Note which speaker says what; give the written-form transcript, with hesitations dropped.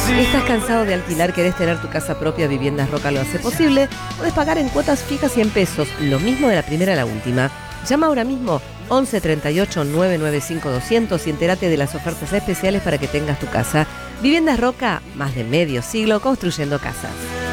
Speaker 1: ¿Estás cansado de alquilar? ¿Querés tener tu casa propia? Viviendas Roca lo hace posible. Podés pagar en cuotas fijas 100 pesos, lo mismo de la primera a la última. Llama ahora mismo 11 38 995 200 y entérate de las ofertas especiales para que tengas tu casa. Viviendas Roca, más de medio siglo construyendo casas.